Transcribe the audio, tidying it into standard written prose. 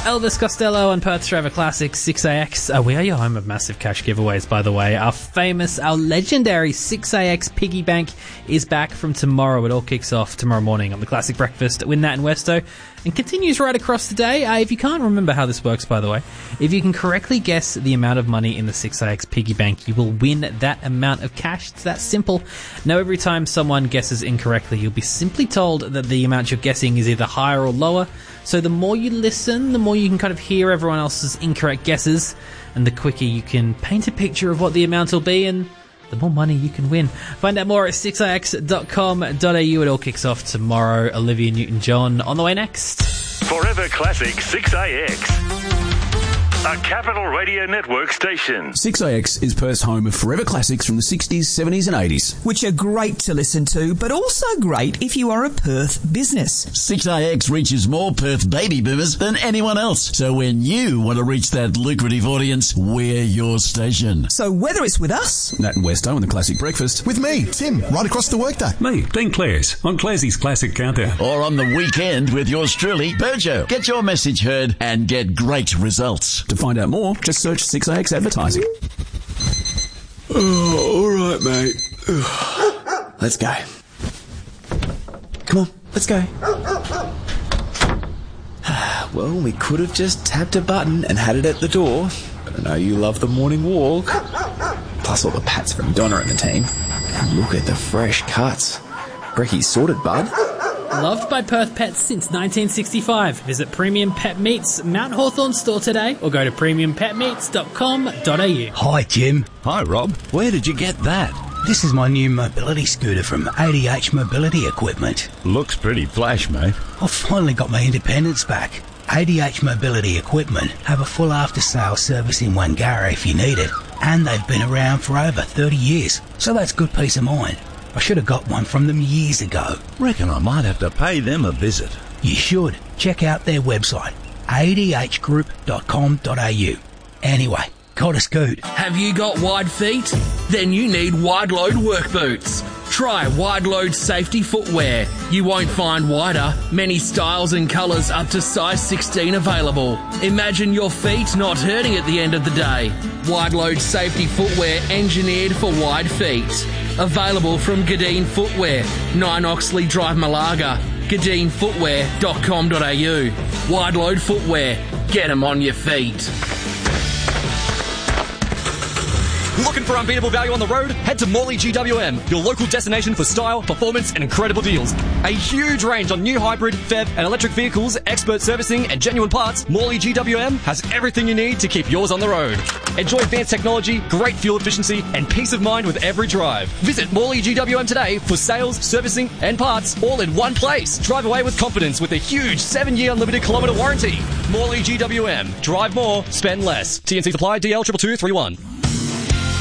Elvis Costello and Perth's Forever Classic 6AX. We are your home of massive cash giveaways, by the way. Our legendary 6AX piggy bank is back from tomorrow. It all kicks off tomorrow morning on the Classic Breakfast at Win That in Westo and continues right across the day. If you can't remember how this works, by the way, if you can correctly guess the amount of money in the 6AX piggy bank, you will win that amount of cash. It's that simple. Now, every time someone guesses incorrectly, you'll be simply told that the amount you're guessing is either higher or lower. So the more you listen, the more you can kind of hear everyone else's incorrect guesses, and the quicker you can paint a picture of what the amount will be, and the more money you can win. Find out more at 6ix.com.au. It all kicks off tomorrow. Olivia Newton-John on the way next. Forever Classic 6AX. A Capital Radio Network station. 6AX is Perth's home of forever classics from the 60s, 70s and 80s. Which are great to listen to, but also great if you are a Perth business. 6AX reaches more Perth baby boomers than anyone else. So when you want to reach that lucrative audience, we're your station. So whether it's with us, Nat and Westo and the Classic Breakfast. With me, Tim, right across the workday. Me, Dean Clares, on Clarsey's Classic Countdown. Or on the weekend with yours truly, Burjo. Get your message heard and get great results. To find out more, just search 6AX Advertising. Oh, all right, mate. Let's go. Come on, let's go. Well, we could have just tapped a button and had it at the door, but I know you love the morning walk. Plus all the pats from Donna and the team. And look at the fresh cuts. Brecky's sorted, bud. Loved by Perth pets since 1965. Visit Premium Pet Meats Mount Hawthorn store today or go to premiumpetmeats.com.au. Hi, Jim. Hi, Rob. Where did you get that? This is my new mobility scooter from ADH Mobility Equipment. Looks pretty flash, mate. I've finally got my independence back. ADH Mobility Equipment have a full after-sales service in Wangara if you need it, and they've been around for over 30 years, so that's good peace of mind. I should have got one from them years ago. Reckon I might have to pay them a visit. You should. Check out their website, adhgroup.com.au. Anyway, got a scoot. Have you got wide feet? Then you need Wide Load work boots. Try Wide Load safety footwear. You won't find wider. Many styles and colours up to size 16 available. Imagine your feet not hurting at the end of the day. Wide Load safety footwear engineered for wide feet. Available from Gadeen Footwear, 9 Oxley Drive, Malaga. GadeenFootwear.com.au. Wide Load Footwear. Get 'em on your feet. Looking for unbeatable value on the road? Head to Morley GWM, your local destination for style, performance and incredible deals. A huge range on new hybrid, PHEV and electric vehicles, expert servicing and genuine parts. Morley GWM has everything you need to keep yours on the road. Enjoy advanced technology, great fuel efficiency and peace of mind with every drive. Visit Morley GWM today for sales, servicing and parts all in one place. Drive away with confidence with a huge 7-year unlimited kilometre warranty. Morley GWM. Drive more, spend less. TNC supply DL 22231.